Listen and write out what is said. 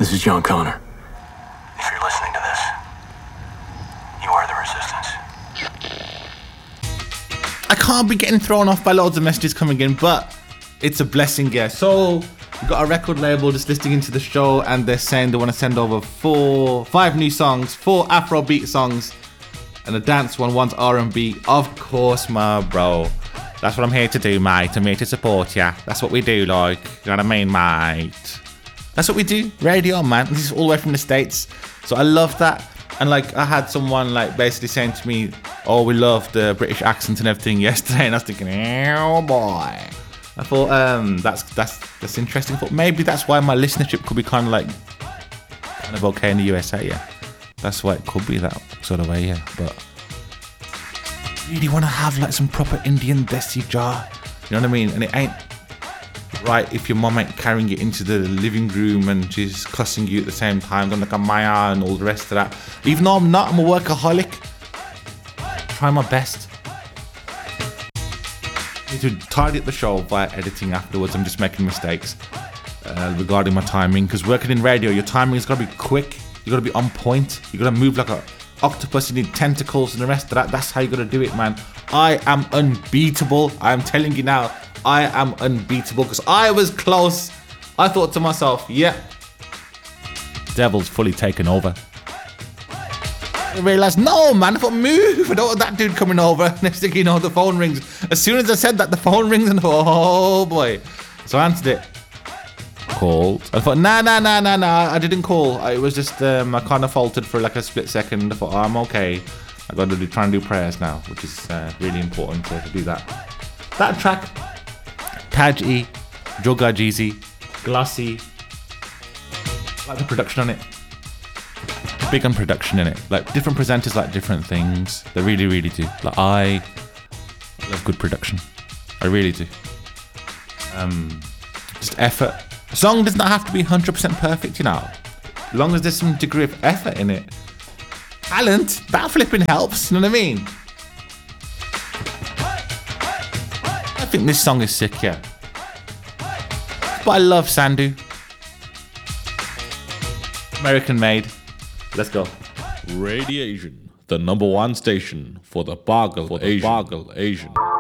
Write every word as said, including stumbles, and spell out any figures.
This is John Connor. If you're listening to this, you are the resistance. I can't be getting thrown off by loads of messages coming in, but it's a blessing, yeah. So we've got a record label just listening into the show, and they're saying they want to send over four, five new songs, four Afrobeat songs, and a dance one, one's R and B. Of course, my bro. That's what I'm here to do, mate. I'm here to support ya. That's what we do, like. You know what I mean, mate? That's what we do. Radio, man. This is all the way from the States. So I love that. And like, I had someone like basically saying to me, oh, we love the British accent and everything yesterday. And I was thinking, oh boy. I thought, um, that's that's that's interesting. I thought maybe that's why my listenership could be kind of like, kind of okay in the U S A, yeah. That's why it could be that sort of way, yeah. But really want to have like some proper Indian desi jar. You know what I mean? And it ain't right if your mum ain't carrying it into the living room and she's cussing you at the same time, going like a Maya and all the rest of that. Even though I'm not, I'm a workaholic. Try my best. I need to tidy up the show via editing afterwards. I'm just making mistakes uh, regarding my timing, because working in radio, your timing has got to be quick. You got to be on point. You got to move like a octopus. You need tentacles and the rest of that. That's how you got to do it, man. I am unbeatable. I'm telling you now. I am unbeatable because I was close. I thought to myself, yeah, devil's fully taken over. I realised, no, man, I thought, move. I don't want that dude coming over. Next thing you know, the phone rings. As soon as I said that, the phone rings and I thought, oh boy. So I answered it. Called. I thought, nah, nah, nah, nah, nah. I didn't call. I, it was just, um, I kind of faltered for like a split second. I thought, oh, I'm okay. I got to do, try and do prayers now, which is uh, really important to, to do that. That track, Taj E, Joga Jeezy, Glossy. I like the production on it. Big on production in it. Like different presenters like different things. They really, really do. Like I love good production. I really do. Um, just effort. A song does not have to be one hundred percent perfect, you know. As long as there's some degree of effort in it. Talent, that flipping helps, you know what I mean? I think this song is sick, yeah. But I love Sandhu. American made. Let's go. Radiation, the number one station for the Bargle, for the Asian. Bargle Asian.